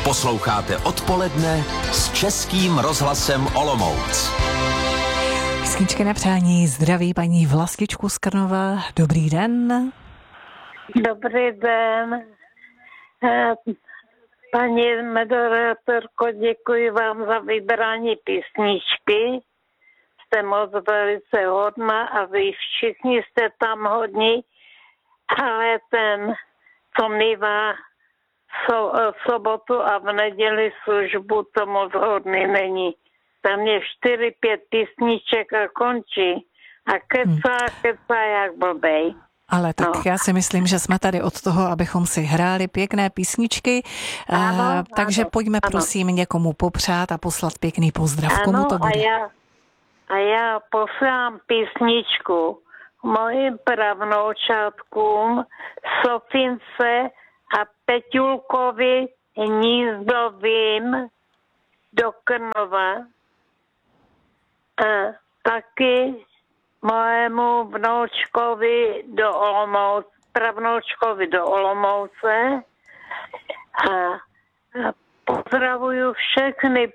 Posloucháte Odpoledne s Českým rozhlasem Olomouc. Písničky na přání zdraví paní Vlastičku z Krnova. Dobrý den. Dobrý den. Paní moderátorko, děkuji vám za vybrání písničky. Jste moc velice hodná a vy všichni jste tam hodní, ale ten, co mívá v sobotu a v neděli službu, to moc hodný není. Tam je 4-5 písniček a končí. A kecá jak blbej. Ale tak já si myslím, že jsme tady od toho, abychom si hráli pěkné písničky. Takže pojďme prosím někomu popřát a poslat pěkný pozdrav. Komu to bude? A já poslám písničku mojim pravnoučátkům Sofince a Peťulkovi Nízdovým do Krnova. A taky mojemu vnoučkovi do Olomouce, pravnoučkovi do Olomouce. A pozdravuju všechny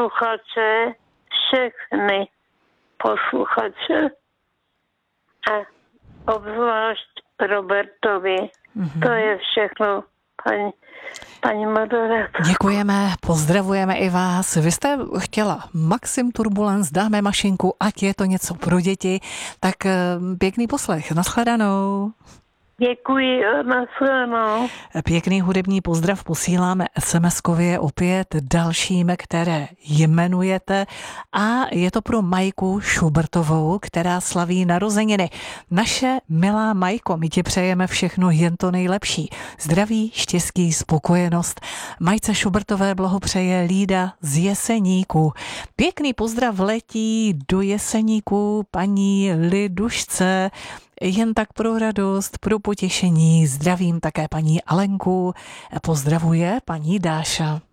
posluchače a obzvlášť Robertovi. To je všechno, paní moderátorko. Děkujeme, pozdravujeme i vás. Vy jste chtěla Maxim Turbulence, dáme mašinku, ať je to něco pro děti. Tak pěkný poslech, nashledanou. Děkuji, nashledanou. Pěkný hudební pozdrav posíláme SMS-kově opět dalším, které jmenujete, a je to pro Majku Šubertovou, která slaví narozeniny. Naše milá Majko, my ti přejeme všechno jen to nejlepší. Zdraví, štěstí, spokojenost. Majce Šubertové blahopřeje Lída z Jeseníku. Pěkný pozdrav letí do Jeseníku paní Lidušce. Jen tak pro radost, pro potěšení. Zdravím také paní Alenku. Pozdravuje paní Dáša.